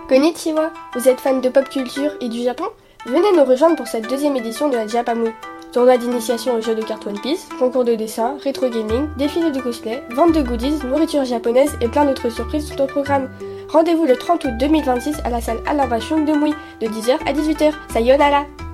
Konnichiwa, vous êtes fan de pop culture et du Japon? Venez nous rejoindre pour cette deuxième édition de la Japamui. Tournoi d'initiation au jeu de cartes One Piece, concours de dessin, rétro gaming, défilé de cosplay, vente de goodies, nourriture japonaise et plein d'autres surprises sont au programme. Rendez-vous le 30 août 2026 à la salle Alain Vachon de Mouy, de 10h à 18h. Sayonara!